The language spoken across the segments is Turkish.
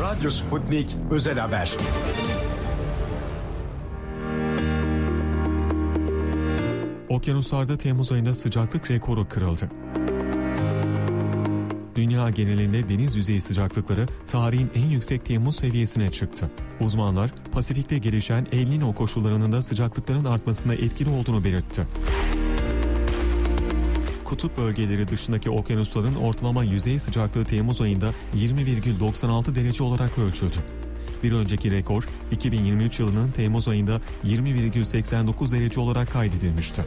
Radyo Sputnik Özel Haber. Okyanuslarda Temmuz ayında sıcaklık rekoru kırıldı. Dünya genelinde deniz yüzeyi sıcaklıkları tarihin en yüksek Temmuz seviyesine çıktı. Uzmanlar, Pasifik'te gelişen El Niño koşullarının da sıcaklıkların artmasında etkili olduğunu belirtti. Kutup bölgeleri dışındaki okyanusların ortalama yüzey sıcaklığı Temmuz ayında 20,96 derece olarak ölçüldü. Bir önceki rekor 2023 yılının Temmuz ayında 20,89 derece olarak kaydedilmişti.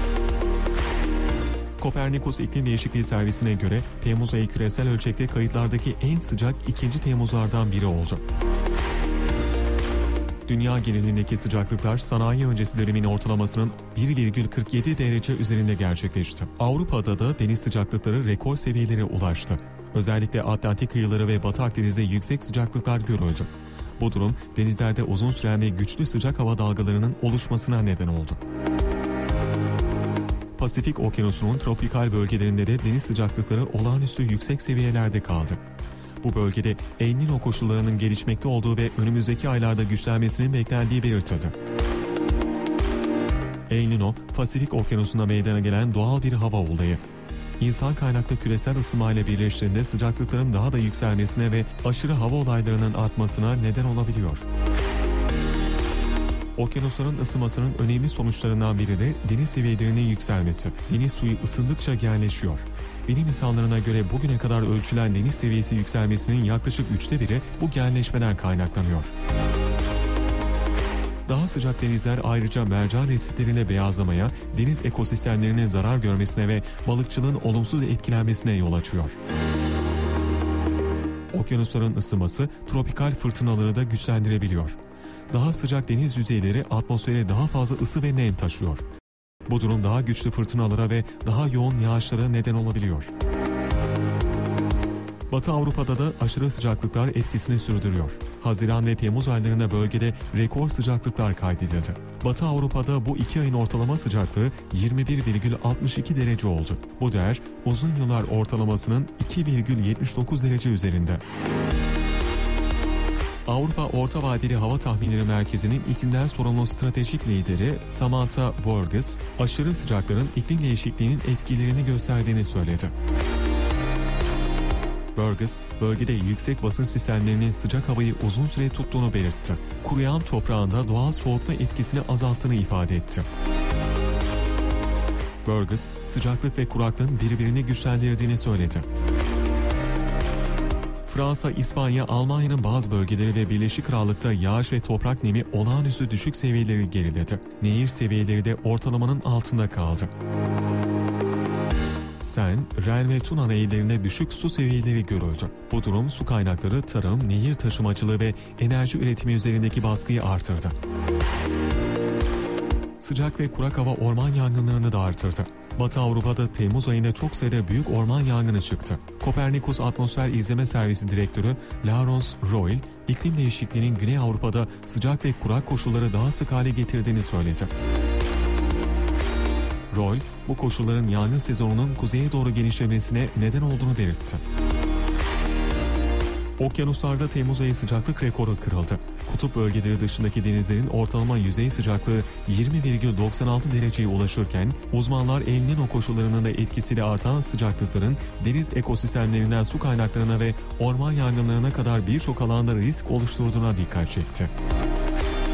Kopernikus İklim Değişikliği Servisi'ne göre Temmuz ayı küresel ölçekte kayıtlardaki en sıcak ikinci Temmuzlardan biri oldu. Dünya genelindeki sıcaklıklar sanayi öncesi dönemin ortalamasının 1,47 derece üzerinde gerçekleşti. Avrupa'da da deniz sıcaklıkları rekor seviyelere ulaştı. Özellikle Atlantik kıyıları ve Batı Akdeniz'de yüksek sıcaklıklar görüldü. Bu durum denizlerde uzun süren ve güçlü sıcak hava dalgalarının oluşmasına neden oldu. Pasifik Okyanusu'nun tropikal bölgelerinde de deniz sıcaklıkları olağanüstü yüksek seviyelerde kaldı. Bu bölgede El Niño koşullarının gelişmekte olduğu ve önümüzdeki aylarda güçlenmesinin beklendiği belirtildi. El Niño, Pasifik Okyanusu'nda meydana gelen doğal bir hava olayı. İnsan kaynaklı küresel ısınmayla birleştiğinde sıcaklıkların daha da yükselmesine ve aşırı hava olaylarının artmasına neden olabiliyor. Okyanusların ısınmasının önemli sonuçlarından biri de deniz seviyelerinin yükselmesi. Deniz suyu ısındıkça genleşiyor. Bilim insanlarına göre bugüne kadar ölçülen deniz seviyesi yükselmesinin yaklaşık 1/3 bu genleşmeden kaynaklanıyor. Daha sıcak denizler ayrıca mercan resiflerinde beyazlamaya, deniz ekosistemlerinin zarar görmesine ve balıkçılığın olumsuz etkilenmesine yol açıyor. Okyanusların ısınması tropikal fırtınaları da güçlendirebiliyor. Daha sıcak deniz yüzeyleri atmosfere daha fazla ısı ve nem taşıyor. Bu durum daha güçlü fırtınalara ve daha yoğun yağışlara neden olabiliyor. Batı Avrupa'da da aşırı sıcaklıklar etkisini sürdürüyor. Haziran ve Temmuz aylarında bölgede rekor sıcaklıklar kaydedildi. Batı Avrupa'da bu 2 ayın ortalama sıcaklığı 21,62 derece oldu. Bu değer uzun yıllar ortalamasının 2,79 derece üzerinde. Avrupa Orta Vadeli Hava Tahminleri Merkezi'nin iklimden sorumlu stratejik lideri Samantha Borges, aşırı sıcakların iklim değişikliğinin etkilerini gösterdiğini söyledi. Borges, bölgede yüksek basınç sistemlerinin sıcak havayı uzun süre tuttuğunu belirtti. Kuruyan toprağında doğal soğutma etkisini azalttığını ifade etti. Borges, sıcaklık ve kuraklığın birbirini güçlendirdiğini söyledi. Fransa, İspanya, Almanya'nın bazı bölgeleri ve Birleşik Krallık'ta yağış ve toprak nemi olağanüstü düşük seviyeleri geriledi. Nehir seviyeleri de ortalamanın altında kaldı. Sen, Ren ve Tuna nehirlerinde düşük su seviyeleri görüldü. Bu durum su kaynakları, tarım, nehir taşımacılığı ve enerji üretimi üzerindeki baskıyı artırdı. Sıcak ve kurak hava orman yangınlarını da artırdı. Batı Avrupa'da Temmuz ayında çok sayıda büyük orman yangını çıktı. Kopernikus Atmosfer İzleme Servisi Direktörü Laurence Royle, iklim değişikliğinin Güney Avrupa'da sıcak ve kurak koşulları daha sık hale getirdiğini söyledi. Royle, bu koşulların yangın sezonunun kuzeye doğru genişlemesine neden olduğunu belirtti. Okyanuslarda Temmuz ayı sıcaklık rekoru kırıldı. Kutup bölgeleri dışındaki denizlerin ortalama yüzey sıcaklığı 20,96 dereceye ulaşırken uzmanlar El Niño koşullarının da etkisiyle artan sıcaklıkların deniz ekosistemlerinden su kaynaklarına ve orman yangınlarına kadar birçok alanda risk oluşturduğuna dikkat çekti.